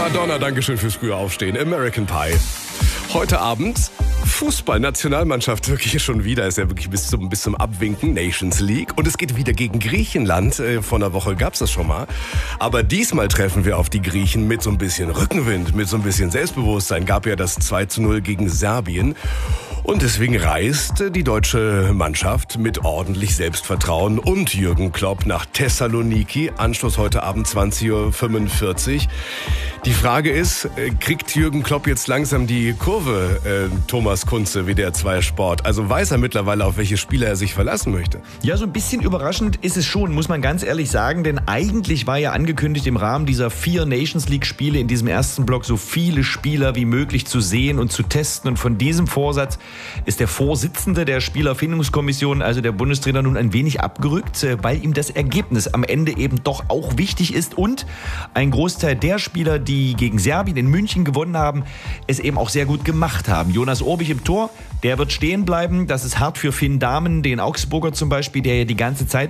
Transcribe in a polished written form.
Madonna, Dankeschön fürs frühe Aufstehen. American Pie. Heute Abend Fußball-Nationalmannschaft wirklich schon wieder. Ist ja wirklich bis zum Abwinken. Nations League. Und es geht wieder gegen Griechenland. Vor einer Woche gab's das schon mal. Aber diesmal treffen wir auf die Griechen mit so ein bisschen Rückenwind, mit so ein bisschen Selbstbewusstsein. Gab ja das 2:0 gegen Serbien. Und deswegen reist die deutsche Mannschaft mit ordentlich Selbstvertrauen und Jürgen Klopp nach Thessaloniki. Anschluss heute Abend 20:45 Uhr. Die Frage ist, kriegt Jürgen Klopp jetzt langsam die Kurve, Thomas Kunze, WDR 2 Sport? Also weiß er mittlerweile, auf welche Spieler er sich verlassen möchte? Ja, so ein bisschen überraschend ist es schon, muss man ganz ehrlich sagen. Denn eigentlich war ja angekündigt, im Rahmen dieser 4 Nations League Spiele in diesem ersten Block so viele Spieler wie möglich zu sehen und zu testen. Und von diesem Vorsatz ist der Vorsitzende der Spielerfindungskommission, also der Bundestrainer, nun ein wenig abgerückt, weil ihm das Ergebnis am Ende eben doch auch wichtig ist und ein Großteil der Spieler, die gegen Serbien in München gewonnen haben, es eben auch sehr gut gemacht haben. Jonas Orbich im Tor, der wird stehen bleiben. Das ist hart für Finn Dahmen, den Augsburger zum Beispiel, der ja die ganze Zeit